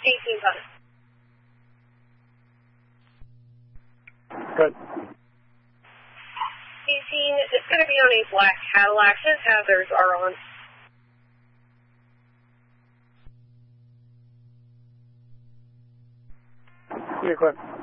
18 Good. 18, it's going to be on a black Cadillac. His hazards are on. You're good.